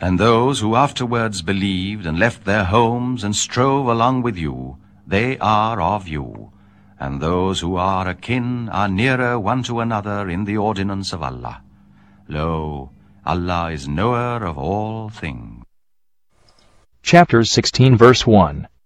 And those who afterwards believed and left their homes and strove along with you, they are of you. And those who are akin are nearer one to another in the ordinance of Allah. Lo, Allah is knower of all things. Chapter 16, verse 1.